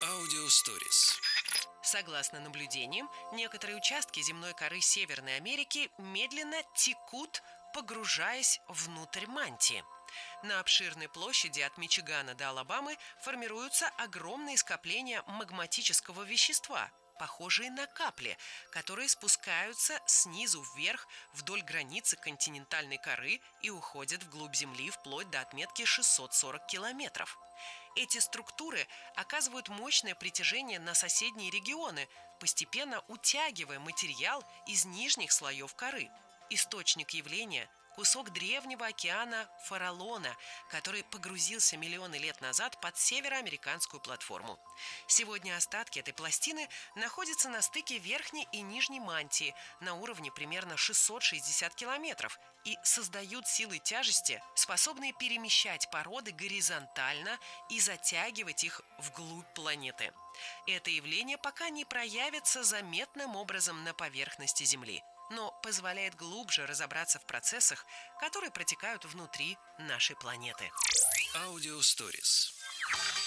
Аудиосторис. Согласно наблюдениям, некоторые участки земной коры Северной Америки медленно текут, погружаясь внутрь мантии. На обширной площади от Мичигана до Алабамы формируются огромные скопления магматического вещества, похожие на капли, которые спускаются снизу вверх вдоль границы континентальной коры и уходят вглубь Земли вплоть до отметки 640 километров. Эти структуры оказывают мощное притяжение на соседние регионы, постепенно утягивая материал из нижних слоев коры. Источник явления – кусок древнего океана Фараллона, который погрузился миллионы лет назад под североамериканскую платформу. Сегодня остатки этой пластины находятся на стыке верхней и нижней мантии на уровне примерно 660 километров и создают силы тяжести, способные перемещать породы горизонтально и затягивать их вглубь планеты. Это явление пока не проявится заметным образом на поверхности Земли, но позволяет глубже разобраться в процессах, которые протекают внутри нашей планеты. Аудиосторис.